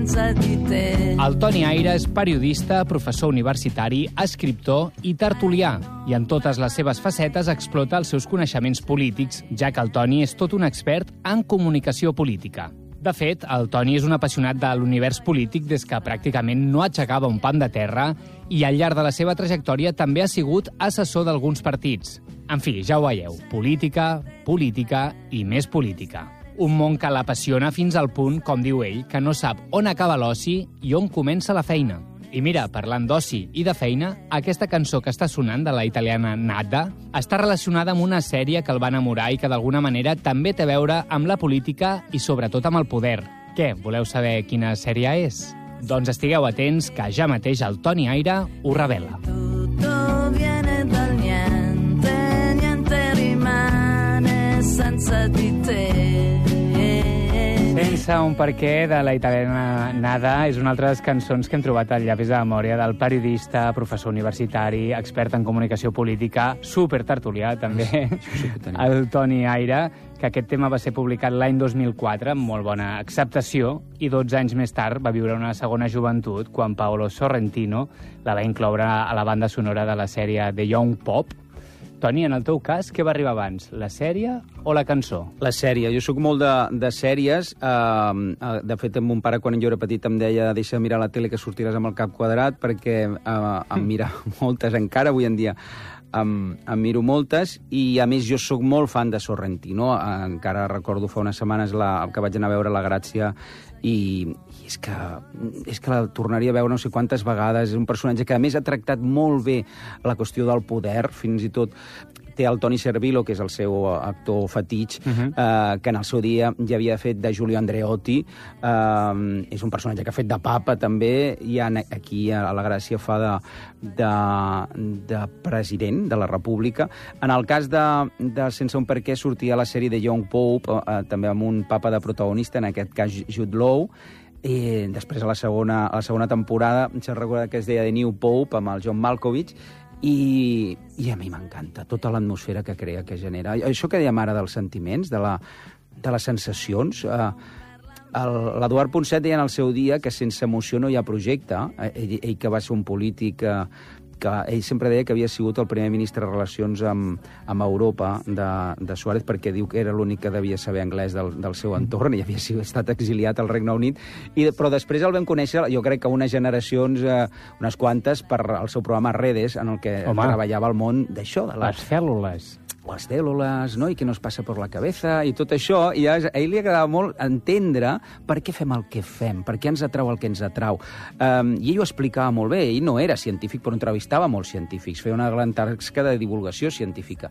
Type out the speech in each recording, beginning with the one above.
sense titer. El Toni Aire és periodista, professor universitari, escriptor i tertulià, i en totes les seves facetes explota els seus coneixements polítics, ja que el Toni és tot un expert en comunicació política. De fet, el Toni és un apassionat de l'univers polític des que pràcticament no aixecava un pam de terra i al llarg de la seva trajectòria també ha sigut assessor d'alguns partits. En fi, ja ho veieu, política, política i més política. Un món que l'apassiona fins al punt, com diu ell, que no sap on acaba l'oci i on comença la feina. I mira, parlant d'oci i de feina, aquesta cançó que està sonant de la italiana Nada està relacionada amb una sèrie que el va enamorar i que d'alguna manera també té a veure amb la política i sobretot amb el poder. Què, voleu saber quina sèrie és? Doncs estigueu atents que ja mateix el Toni Aire ho revela. Tutto viene dal niente, niente rimane senza di te. Sense un perquè de la italiana Nada és una altra de les cançons que hem trobat al llapis de memòria del periodista, professor universitari, expert en comunicació política, supertertulià també, el Toni Aire, que aquest tema va ser publicat l'any 2004 amb molt bona acceptació i 12 anys més tard va viure una segona joventut quan Paolo Sorrentino la va incloure a la banda sonora de la sèrie The Young Pop. Toni, en el teu cas, què va arribar abans, la sèrie o la cançó? La sèrie. Jo sóc molt de sèries. De fet, mon pare, quan jo era petit, em deia deixa de mirar la tele que sortiràs amb el cap quadrat, perquè em mira moltes encara, avui en dia. Em miro moltes i, a més, jo sóc molt fan de Sorrentino. Encara recordo fa unes setmanes que vaig anar a veure La Gràcia i és que la tornaria a veure no sé quantes vegades. És un personatge que, a més, ha tractat molt bé la qüestió del poder, fins i tot té el Toni Servillo, que és el seu actor fetitx, que en el seu dia ja havia fet de Giulio Andreotti. És un personatge que ha fet de papa, també, i aquí a La Gràcia fa de president de la República. En el cas de Sense un perquè sortia la sèrie de Young Pope, també amb un papa de protagonista, en aquest cas Jude Law. Després, a la segona temporada, se'n recorda que es deia The New Pope, amb el John Malkovich, i a mi m'encanta tota l'atmosfera que crea, que genera. Això que dèiem ara dels sentiments, de les sensacions, l'Eduard Ponset deia en el seu dia que sense emoció no hi ha projecte. Ell que va ser un polític que ell sempre deia que havia sigut el primer ministre de Relacions amb Europa de Suárez, perquè diu que era l'únic que devia saber anglès del seu entorn i havia estat exiliat al Regne Unit. Però després el vam conèixer, jo crec que unes generacions, unes quantes, per al seu programa Redes, en el que treballava el món d'això, de les cèl·lules. Les cèl·lules, no? I què nos passa per la cabeza, i tot això. I a ell li agradava molt entendre per què fem el que fem, per què ens atrau el que ens atrau. I ell ho explicava molt bé. Ell no era científic, però entrevistava molts científics. Feia una gran tasca de divulgació científica.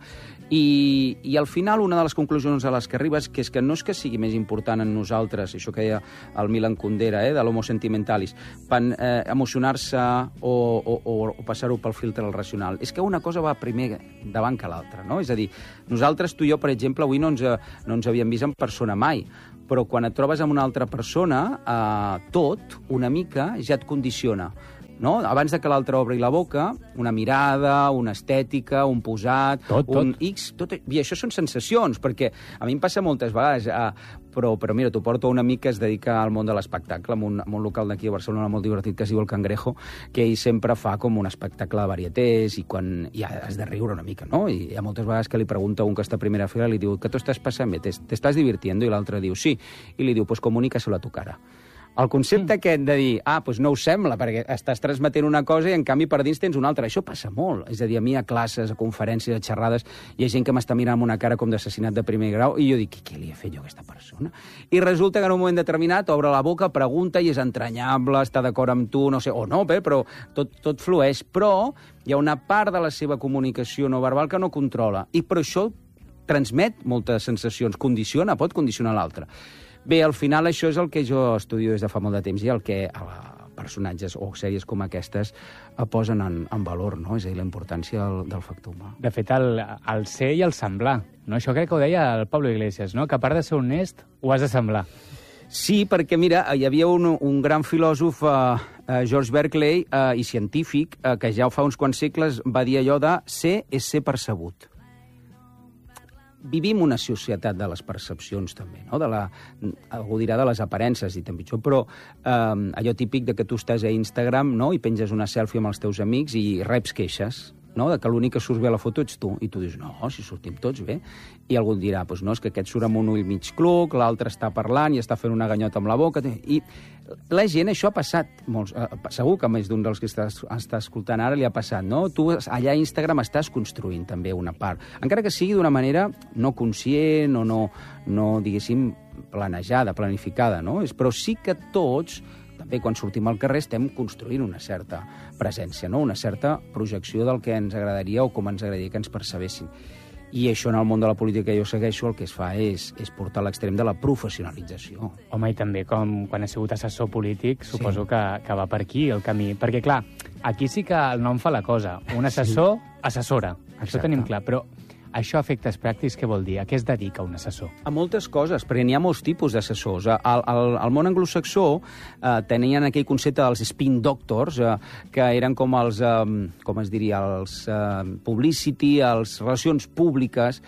I al final, una de les conclusions a les que arriba és que no és que sigui més important en nosaltres, això que deia el Milan Kundera, de l'homo sentimentalis, emocionar-se o passar-ho pel filtre al racional. És que una cosa va primer davant que l'altra, no? És a dir, nosaltres, tu i jo, per exemple, avui no ens havíem vist en persona mai, però quan et trobes amb una altra persona, tot, una mica, ja et condiciona. No? Abans de que l'altre obri la boca, una mirada, una estètica, un posat, un X... I això són sensacions, perquè a mi em passa moltes vegades... Però mira, t'ho porto un amic que es dedica al món de l'espectacle, en un local d'aquí a Barcelona molt divertit que es diu El Cangrejo, que ell sempre fa com un espectacle de varietés i quan has de riure una mica, no? I hi ha moltes vegades que li pregunta un que està a primera fila i li diu, ¿qué t'ho estàs passant bé? ¿T'estàs divirtiendo? I l'altre diu, sí. I li diu, pues comunícaselo a tu cara. El concepte aquest de dir, doncs no ho sembla, perquè estàs transmetent una cosa i en canvi per dins tens una altra. Això passa molt. És a dir, a mi a classes, a conferències, a xerrades, hi ha gent que m'està mirant amb una cara com d'assassinat de primer grau i jo dic, què li he fet jo a aquesta persona? I resulta que en un moment determinat obre la boca, pregunta i és entranyable, està d'acord amb tu, no sé, o no, però tot flueix. Però hi ha una part de la seva comunicació no verbal que no controla. I per això transmet moltes sensacions, pot condicionar l'altre. Bé, al final això és el que jo estudio des de fa molt de temps i el que personatges o sèries com aquestes posen en valor, no? És a dir, la importància del factor humà. De fet, el ser i el semblar, no? Això crec que ho deia el Pablo Iglesias, no? Que a part de ser honest, ho has de semblar. Sí, perquè, mira, hi havia un gran filòsof, George Berkeley, i científic, que ja fa uns quants segles va dir allò de ser és ser percebut. vivim una societat de les percepcions, també, no? Algú dirà de les aparences, dit en pitjor, però allò típic de que tu estàs a Instagram, no?, i penges una selfie amb els teus amics i reps queixes, no?, de que l'únic que surts bé a la foto ets tu, i tu dius, no, si sortim tots bé, i algú et dirà, doncs no, és que aquest surt amb un ull mig cluc, l'altre està parlant i està fent una ganyota amb la boca, i la gent, això ha passat, segur que més d'un dels que està escoltant ara li ha passat, no? Tu allà a Instagram estàs construint també una part, encara que sigui d'una manera no conscient o no diguéssim, planejada, planificada, no? Però sí que tots, també quan sortim al carrer, estem construint una certa presència, no? Una certa projecció del que ens agradaria o com ens agradaria que ens percebessin. I això en el món de la política que jo segueixo el que es fa és portar a l'extrem de la professionalització. Home, i també com quan has sigut assessor polític, suposo que va per aquí el camí. Perquè, clar, aquí sí que el nom fa la cosa. Un assessor, assessora. Això tenim clar, però això a efectes pràctics què vol dir? A què es dedica un assessor? A moltes coses, perquè n'hi ha molts tipus d'assessors. Al món anglosaxó tenien aquell concepte dels spin doctors, que eren com els, com es diria, els publicity, les relacions públiques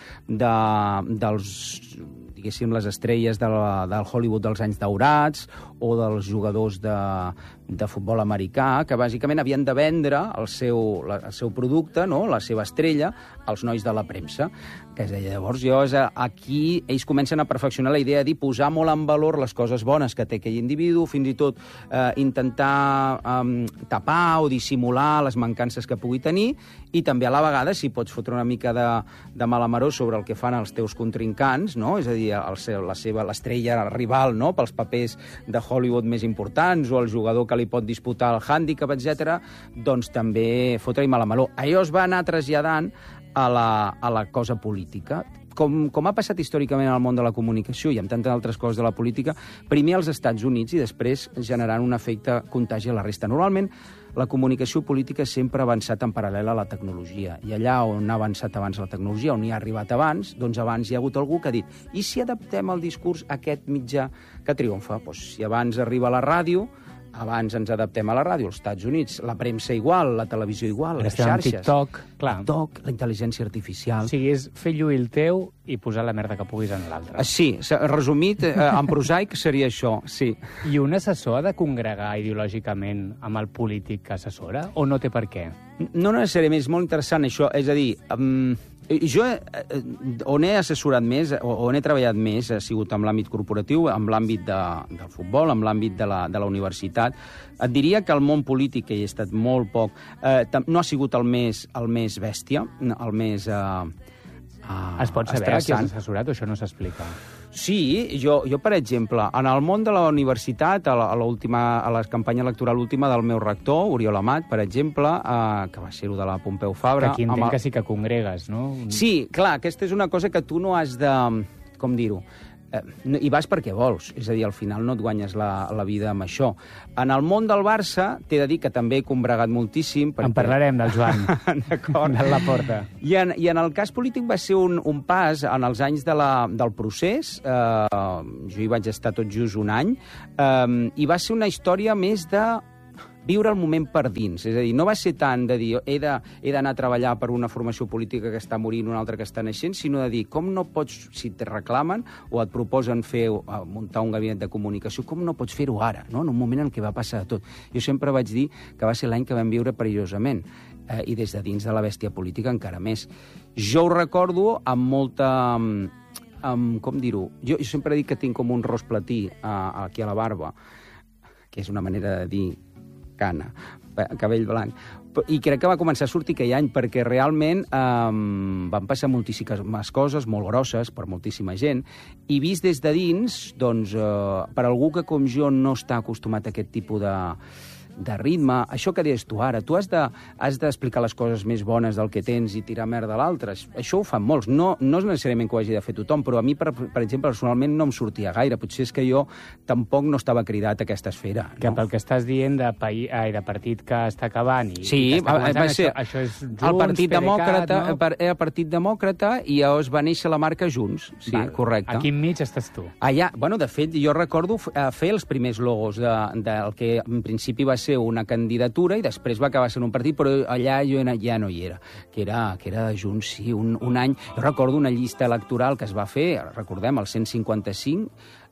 dels, diguéssim, les estrelles del Hollywood dels anys daurats o dels jugadors de futbol americà, que bàsicament havien de vendre el seu producte, no?, la seva estrella, als nois de la premsa. Que es deia, llavors, aquí ells comencen a perfeccionar la idea de posar molt en valor les coses bones que té aquell individu, fins i tot intentar tapar o dissimular les mancances que pugui tenir, i també a la vegada, si pots fotre una mica de malamaró sobre el que fan els teus contrincants, no?, és a dir, l'estrella rival, no?, pels papers de Hollywood més importants, o el jugador que li pot disputar el hàndicap, etc., doncs també fotre-hi malamaró. Allò es va anar traslladant a la cosa política. Com ha passat històricament al món de la comunicació i amb tantes altres coses de la política, primer als Estats Units i després generant un efecte contagi a la resta. Normalment, la comunicació política sempre ha avançat en paral·lel a la tecnologia. I allà on ha avançat abans la tecnologia, on hi ha arribat abans, doncs abans hi ha hagut algú que ha dit i si adaptem el discurs a aquest mitjà que triomfa? Doncs si abans arriba a la ràdio, abans ens adaptem a la ràdio, als Estats Units, la premsa igual, la televisió igual, les xarxes. TikTok, clar. TikTok, la intel·ligència artificial. O sigui, és fer lluir el teu i posar la merda que puguis en l'altre. Sí, resumit, en prosaic seria això, sí. I un assessor ha de congregar ideològicament amb el polític que assessora? O no té per què? No necessàriament, és molt interessant això. És a dir, jo on he assessorat més, on he treballat més, ha sigut en l'àmbit corporatiu, en l'àmbit del futbol, en l'àmbit de la universitat. Et diria que el món polític, que hi he estat molt poc, no ha sigut el més bèstia, el més es pot saber a qui has assessorat o això no s'explica? Sí, jo, per exemple, en el món de la universitat, a la campanya electoral última del meu rector, Oriol Amat, per exemple, que va ser-ho de la Pompeu Fabra... Que aquí entenc que sí que congregues, no? Sí, clar, aquesta és una cosa que tu no has de... Com dir-ho? I vas perquè vols, és a dir, al final no et guanyes la vida amb això. En el món del Barça, t'he de dir que també he combregat moltíssim... En parlarem del Joan, de la Porta. I en el cas polític va ser un pas en els anys del procés, jo hi vaig estar tot just un any, i va ser una història més de viure el moment per dins. És a dir, no va ser tant de dir he d'anar a treballar per una formació política que està morint, una altra que està naixent, sinó de dir com no pots, si et reclamen o et proposen muntar un gabinet de comunicació, com no pots fer-ho ara, no? En un moment en què va passar de tot. Jo sempre vaig dir que va ser l'any que vam viure perillosament, i des de dins de la bèstia política encara més. Jo ho recordo amb molta... com dir-ho? Jo sempre dic que tinc com un ros platí aquí a la barba, que és una manera de dir cana, cabell blanc. I crec que va començar a sortir aquell any perquè realment van passar moltíssimes coses molt grosses per moltíssima gent i vist des de dins, doncs, per algú que com jo no està acostumat a aquest tipus de ritme, això que deies tu ara, tu has d'explicar les coses més bones del que tens i tirar merda a l'altre. Això ho fan molts. No és necessàriament que ho hagi de fer tothom, però a mi, per exemple, personalment no em sortia gaire. Potser és que jo tampoc no estava cridat a aquesta esfera. Que pel que estàs dient de partit que està acabant i sí, que està començant, va ser això és Junts, el Partit Demòcrata, no? Era el Partit Demòcrata i llavors va néixer la marca Junts. Sí, correcte. Aquí enmig estàs tu. Allà, bueno, de fet, jo recordo fer els primers logos del que en principi va ser una candidatura i després va acabar sent un partit, però allà jo ja no hi era, que era de Junts, sí, un any. Jo recordo una llista electoral que es va fer, recordem, el 155,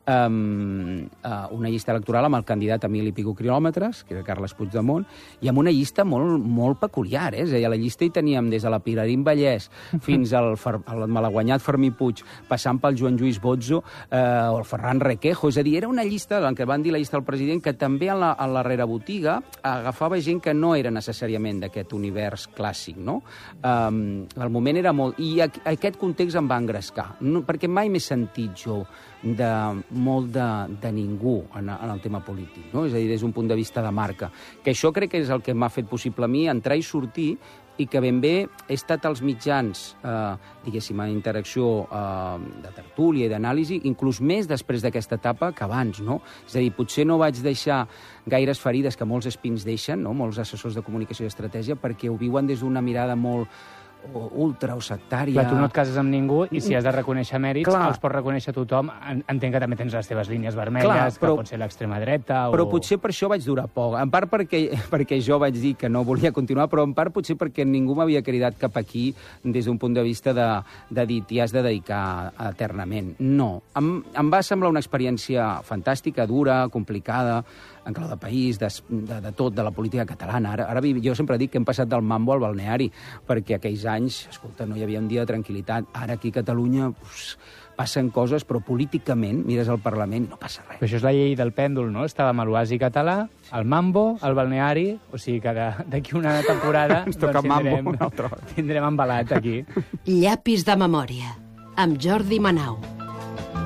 una llista electoral amb el candidat a 1.000 i pico quilòmetres, que era Carles Puigdemont, i amb una llista molt peculiar, eh? És a dir, a la llista hi teníem des de la Pilarín Vallès fins al malaguanyat Fermí Puig, passant pel Joan Lluís Bozzo o el Ferran Requejo. És a dir, era una llista, en què van dir la llista del president, que també a la rerebotiga agafava gent que no era necessàriament d'aquest univers clàssic, no? Al moment era molt... I aquest context em va engrescar, perquè mai m'he sentit jo molt de ningú en el tema polític, no? És a dir, des d'un punt de vista de marca. Que això crec que és el que m'ha fet possible a mi entrar i sortir, i que ben bé he estat als mitjans, diguéssim, en interacció de tertúlia i d'anàlisi, inclús més després d'aquesta etapa que abans, no? És a dir, potser no vaig deixar gaires ferides que molts espins deixen, no? Molts assessors de comunicació i estratègia, perquè ho viuen des d'una mirada molt ultra o sectària. Clar, tu no et cases amb ningú i si has de reconèixer mèrits, els pots reconèixer tothom. Entenc que també tens les teves línies vermelles, que pot ser l'extrema dreta o... Però potser per això vaig durar poc. En part perquè jo vaig dir que no volia continuar, però en part potser perquè ningú m'havia cridat cap aquí des d'un punt de vista de dir t'hi has de dedicar eternament. No. Em va semblar una experiència fantàstica, dura, complicada, en clau de país, de tot, de la política catalana. Ara jo sempre dic que hem passat del mambo al balneari, perquè aquells anys, escolta, no hi havia un dia de tranquil·litat. Ara aquí a Catalunya passen coses, però políticament mires al Parlament i no passa res. Però això és la llei del pèndol, no? Estàvem a l'oasi català, al mambo, al balneari, o sigui que d'aquí una temporada ens toca mambo, tindrem embalat aquí. Llapis de memòria, amb Jordi Manau.